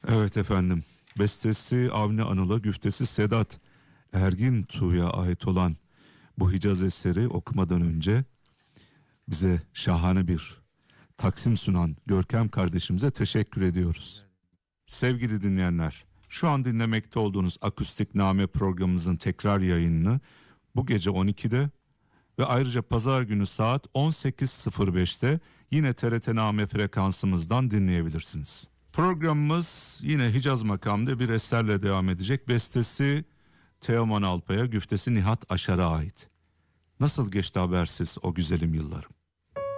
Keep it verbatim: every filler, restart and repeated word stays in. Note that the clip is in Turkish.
Evet efendim. Bestesi Avni Anıl'a, güftesi Sedat Ergin Tuğ'ya ait olan bu Hicaz eseri okumadan önce bize şahane bir taksim sunan Görkem kardeşimize teşekkür ediyoruz. Sevgili dinleyenler, şu an dinlemekte olduğunuz Akustik Name programımızın tekrar yayınını bu gece on ikide ve ayrıca pazar günü saat on sekiz sıfır beşte yine T R T Name frekansımızdan dinleyebilirsiniz. Programımız yine Hicaz makamında bir eserle devam edecek. Bestesi Teoman Alpay'a, güftesi Nihat Aşar'a ait. Nasıl geçti habersiz o güzelim yıllarım?